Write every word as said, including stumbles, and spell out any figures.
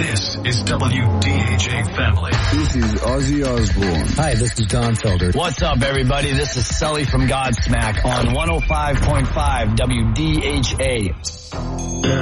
This is W D H A Family. This is Ozzy Osbourne. Hi, this is Don Felder. What's up, everybody? This is Sully from Godsmack on one oh five point five W D H A.